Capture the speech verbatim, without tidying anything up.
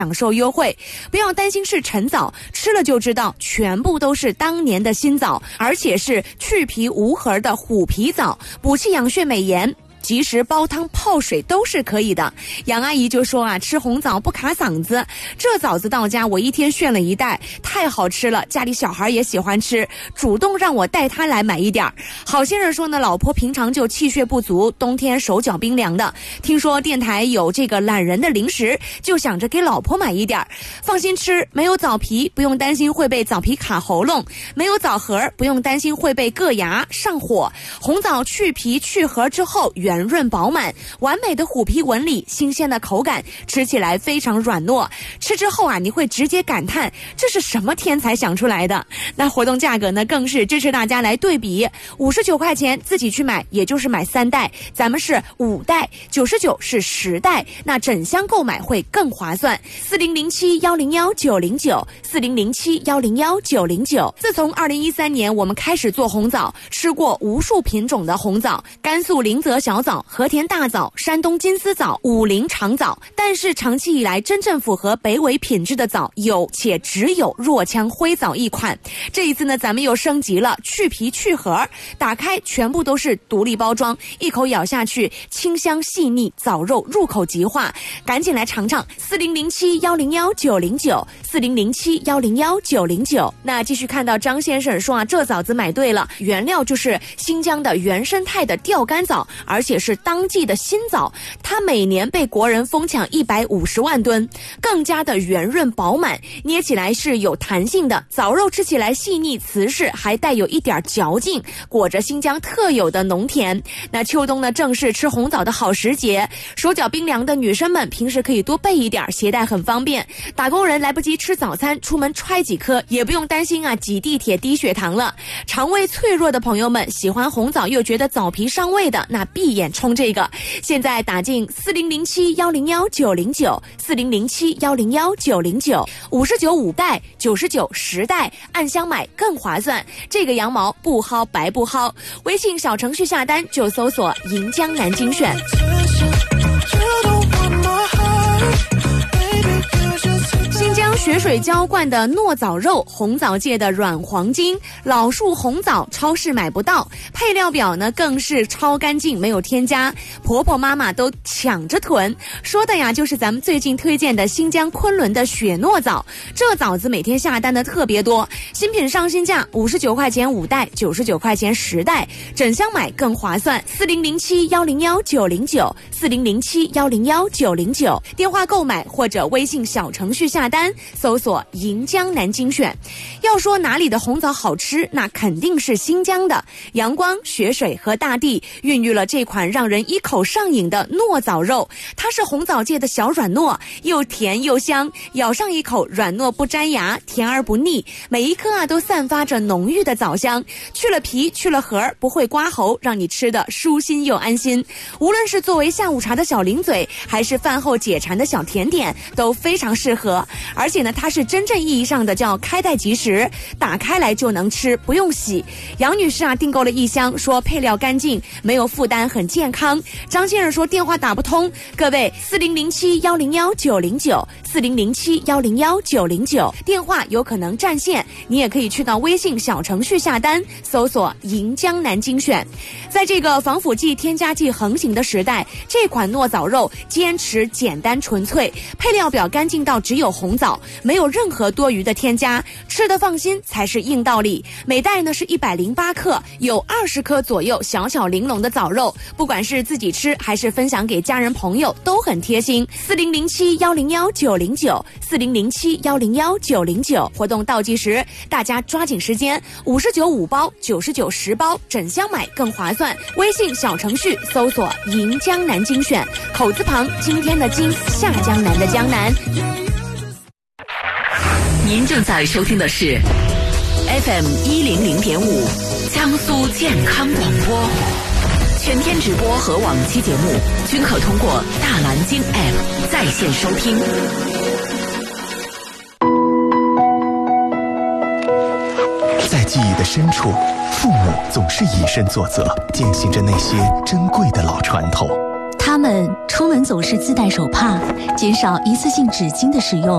享受优惠。不要担心是陈枣，吃了就知道全部都是当年的新枣，而且是去皮无核的虎皮枣，补气养血美颜，即食煲汤泡水都是可以的。杨阿姨就说啊，吃红枣不卡嗓子，这枣子到家我一天炫了一袋，太好吃了，家里小孩也喜欢吃，主动让我带他来买一点。好先生说呢，老婆平常就气血不足，冬天手脚冰凉的，听说电台有这个懒人的零食，就想着给老婆买一点，放心吃，没有枣皮，不用担心会被枣皮卡喉咙，没有枣核，不用担心会被硌牙上火。红枣去皮去核之后圆润饱满，完美的虎皮纹理，新鲜的口感，吃起来非常软糯。吃之后啊，你会直接感叹这是什么天才想出来的。那活动价格呢，更是支持大家来对比，五十九块钱自己去买，也就是买三袋，咱们是五袋，九十九是十袋，那整箱购买会更划算。四零零七幺零幺九零九，四零零七幺零幺九零九。自从二零一三年我们开始做红枣，吃过无数品种的红枣，甘肃临泽小枣、和田大枣、山东金丝枣、武陵长枣，但是长期以来真正符合北纬品质的枣有且只有若羌灰枣一款。这一次呢，咱们又升级了，去皮去核，打开全部都是独立包装，一口咬下去清香细腻，枣肉入口即化，赶紧来尝尝。四零零七幺零幺九零九，四零零七幺零幺九零九。那继续看到张先生说啊，这枣子买对了，原料就是新疆的原生态的钓竿枣，而且是当季的新枣，它每年被国人疯抢一百五十万吨，更加的圆润饱满，捏起来是有弹性的，枣肉吃起来细腻瓷实，还带有一点嚼劲，裹着新疆特有的浓甜。那秋冬呢，正是吃红枣的好时节，手脚冰凉的女生们平时可以多备一点，携带很方便。打工人来不及吃早餐，出门揣几颗也不用担心啊挤地铁低血糖了。肠胃脆弱的朋友们，喜欢红枣又觉得枣皮伤胃的，那闭眼冲这个。现在打进四零零七幺零幺九零九，四零零七幺零幺九零九，五十九五袋，九十九十袋，按箱买更划算。这个羊毛不薅白不薅，微信小程序下单就搜索银江南精选。新疆雪水浇灌的糯枣肉，红枣界的软黄金，老树红枣超市买不到，配料表呢更是超干净，没有添加，婆婆妈妈都抢着囤。说的呀就是咱们最近推荐的新疆昆仑的雪糯枣，这枣子每天下单的特别多，新品上新价五十九块钱五袋，九十九块钱十袋，整箱买更划算。四零零七幺零幺九零九，四零零七幺零幺九零九，电话购买或者微信小程序下单，搜索银江南精选。要说哪里的红枣好吃，那肯定是新疆的。阳光、雪水和大地孕育了这款让人一口上瘾的糯枣肉，它是红枣界的小软糯，又甜又香，咬上一口软糯不粘牙，甜而不腻，每一颗啊都散发着浓郁的枣香，去了皮去了核，不会刮喉，让你吃的舒心又安心。无论是作为下午茶的小零嘴，还是饭后解馋的小甜点，都非常适合。而且呢，它是真正意义上的叫开袋即食，打开来就能吃，不用洗。杨女士啊订购了一箱，说配料干净，没有负担，很健康。张先生说电话打不通，各位四零零七幺零幺九零九，四零零七幺零幺九零九，电话有可能占线，你也可以去到微信小程序下单，搜索银江南精选。在这个防腐剂添加剂横行的时代，这款糯枣肉坚持简单纯粹，配料表干净到只有红枣，没有任何多余的添加，吃得放心才是硬道理。每袋呢是一百零八克，有二十颗左右小小玲珑的枣肉，不管是自己吃还是分享给家人朋友都很贴心。四零零七幺零幺九零九，四零零七幺零幺九零九，活动倒计时，大家抓紧时间，五十九五包，九十九十包，整箱买更划算。微信小程序搜索银江南精选，口字旁今天的今，下江南的江南。 您正在收听的是 F M 一零零点五江苏健康广播，全天直播和往期节目均可通过大蓝鲸 App 在线收听。 在记忆的深处，父母总是以身作则，践行着那些珍贵的老传统。 他们出门总是自带手帕，减少一次性纸巾的使用，